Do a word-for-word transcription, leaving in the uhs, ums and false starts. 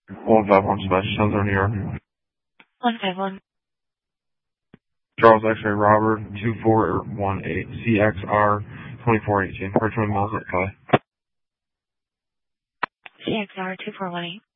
one five one Sebastian, Southern New York. one five one. Charles X-ray Robert, two four one eight, C X R twenty-four eighteen, Richmond Mills, Illinois. C X R two four one eight.